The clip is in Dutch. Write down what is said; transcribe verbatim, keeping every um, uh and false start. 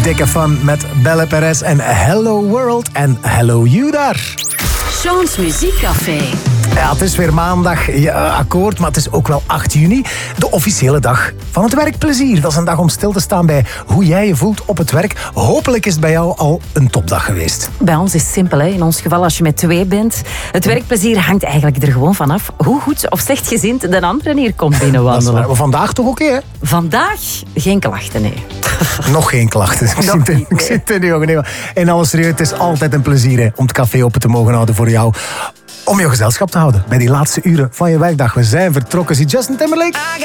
Dikke fun met Belle Perez en Hello World en Hello You daar. Sean's Muziekcafé. Ja, het is weer maandag, ja, akkoord, maar het is ook wel acht juni. De officiële dag van het werkplezier. Dat is een dag om stil te staan bij hoe jij je voelt op het werk. Hopelijk is het bij jou al een topdag geweest. Bij ons is het simpel, hè? In ons geval als je met twee bent. Het werkplezier hangt eigenlijk er gewoon vanaf hoe goed of slecht gezind de andere hier komt binnenwandelen. Maar vandaag toch oké, hè? Vandaag geen klachten, nee. Nog geen klachten. Ik Nog zit in, niet, nee. ik zit in die ogen. Nee, maar in alle serieus, het is altijd een plezier hè, om het café open te mogen houden voor jou. Om je gezelschap te houden bij die laatste uren van je werkdag. We zijn vertrokken. Zie Justin Timberlake?